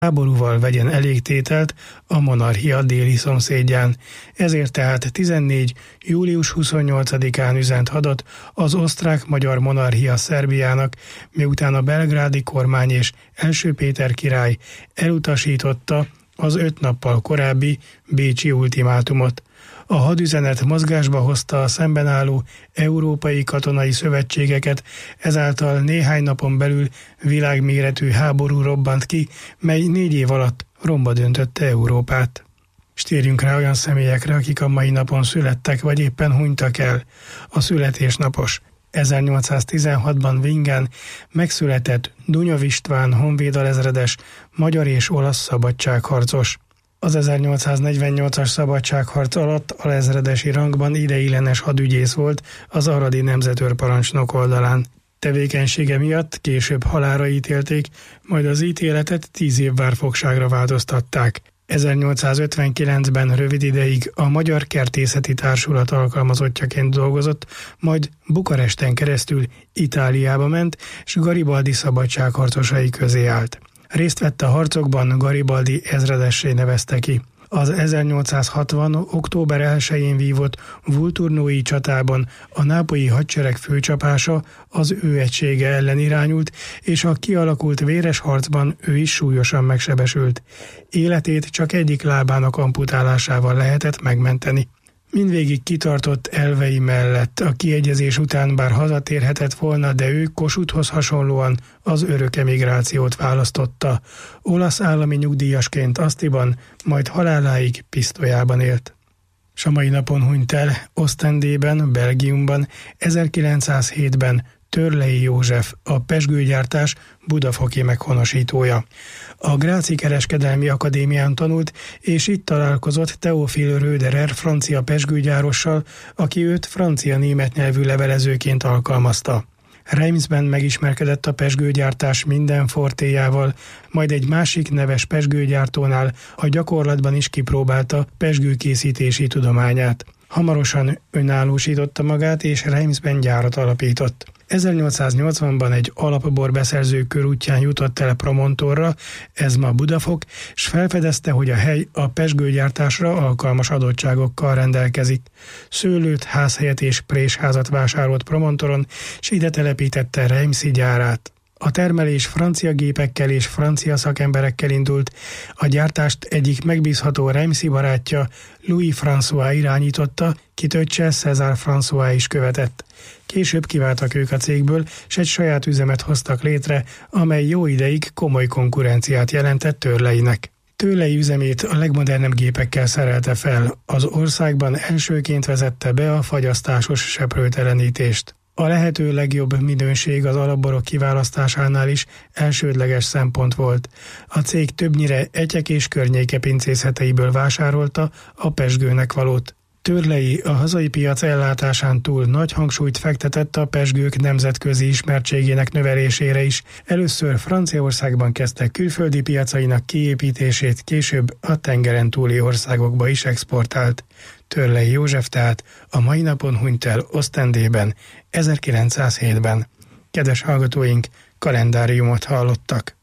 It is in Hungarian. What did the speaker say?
háborúval vegyen elégtételt a monarchia déli szomszédján. Ezért tehát 14. július 28-án üzent hadat az osztrák-magyar monarchia Szerbiának, miután a belgrádi kormány és első Péter király elutasította az 5 nappal korábbi bécsi ultimátumot. A hadüzenet mozgásba hozta a szemben álló európai katonai szövetségeket, ezáltal néhány napon belül világméretű háború robbant ki, mely 4 év alatt romba döntötte Európát. S térjünk rá olyan személyekre, akik a mai napon születtek, vagy éppen hunytak el. A születésnapos. 1816-ban Vingen megszületett Dunyov István honvédalezredes, magyar és olasz szabadságharcos. Az 1848-as szabadságharc alatt alezredesi rangban ideiglenes hadügyész volt az aradi nemzetőrparancsnok oldalán. Tevékenysége miatt később halálra ítélték, majd az ítéletet 10 év várfogságra változtatták. 1859-ben rövid ideig a Magyar Kertészeti Társulat alkalmazottjaként dolgozott, majd Bukaresten keresztül Itáliába ment, s Garibaldi szabadságharcosai közé állt. Részt vett a harcokban, Garibaldi ezredessé nevezte ki. Az 1860. október 1-én vívott Vulturnói csatában a nápolyi hadsereg főcsapása az ő egysége ellen irányult, és a kialakult véres harcban ő is súlyosan megsebesült. Életét csak egyik lábának amputálásával lehetett megmenteni. Mindvégig kitartott elvei mellett, a kiegyezés után bár hazatérhetett volna, de ő Kossuthhoz hasonlóan az örök emigrációt választotta. Olasz állami nyugdíjasként Asztiban, majd haláláig Pisztolyában élt. S a mai napon hunyt el Ostendében, Belgiumban, 1907-ben Törlei József, a pezsgőgyártás budafoki meghonosítója. A Gráci Kereskedelmi Akadémián tanult, és itt találkozott Théophile Röderer francia pezsgőgyárossal, aki őt francia-német nyelvű levelezőként alkalmazta. Reimsben megismerkedett a pezsgőgyártás minden fortéjával, majd egy másik neves pezsgőgyártónál a gyakorlatban is kipróbálta pezsgőkészítési tudományát. Hamarosan önállósította magát, és Reimsben gyárat alapított. 1880-ban egy alapborbeszerző körútján jutott el Promontorra, ez ma Budafok, s felfedezte, hogy a hely a pezsgőgyártásra alkalmas adottságokkal rendelkezik. Szőlőt, házhelyet és présházat vásárolt Promontoron, s ide telepítette Reimsi gyárát. A termelés francia gépekkel és francia szakemberekkel indult, a gyártást egyik megbízható Reimsi barátja, Louis François irányította, kit öccse César François is követett. Később kiváltak ők a cégből, s egy saját üzemet hoztak létre, amely jó ideig komoly konkurenciát jelentett Törleinek. Törlei üzemét a legmodernebb gépekkel szerelte fel, az országban elsőként vezette be a fagyasztásos seprőtelenítést. A lehető legjobb minőség az alapborok kiválasztásánál is elsődleges szempont volt. A cég többnyire Etyek és környéke pincészeteiből vásárolta a pezsgőnek valót. Törlei a hazai piac ellátásán túl nagy hangsúlyt fektetett a pezsgők nemzetközi ismertségének növelésére is. Először Franciaországban kezdte külföldi piacainak kiépítését, később a tengeren túli országokba is exportált. Törlei József tehát a mai napon hunyt el Ostendében, 1907-ben. Kedves hallgatóink, kalendáriumot hallottak.